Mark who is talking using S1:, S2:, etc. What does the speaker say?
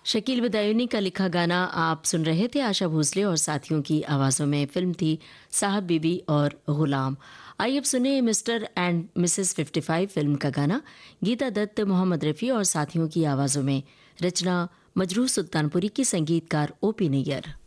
S1: शकील बदायूनी का लिखा गाना आप सुन रहे थे आशा भोसले और साथियों की आवाज़ों में। फिल्म थी साहब बीबी और गुलाम। आइए अब सुने मिस्टर एंड मिसेस 55 फिल्म का गाना। गीता दत्त, मोहम्मद रफ़ी और साथियों की आवाज़ों में। रचना मजरूह सुल्तानपुरी की, संगीतकार ओपी नैयर।